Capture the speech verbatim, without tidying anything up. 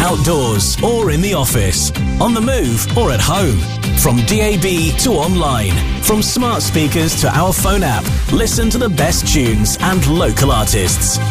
outdoors or in the office, on the move or at home. From D A B to online, from smart speakers to our phone app, listen to the best tunes and local artists.